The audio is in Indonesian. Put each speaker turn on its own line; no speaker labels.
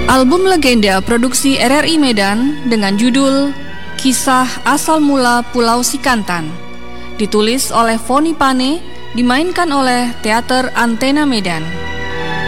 Album legenda produksi RRI Medan dengan judul Kisah Asal Mula Pulau Sikantan, ditulis oleh Foni Pane, dimainkan oleh Teater Antena Medan.